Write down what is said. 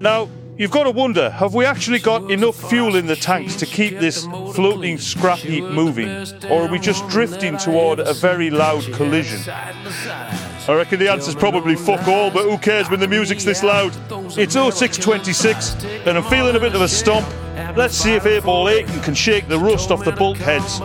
Now, you've got to wonder, have we actually got enough fuel in the tanks to keep this floating scrap heap moving? Or are we just drifting toward a very loud collision? I reckon the answer's probably fuck all, but who cares when the music's this loud? It's 0626, and I'm feeling a bit of a stomp. Let's see if 8 Ball Aiken can shake the rust off the bulkheads.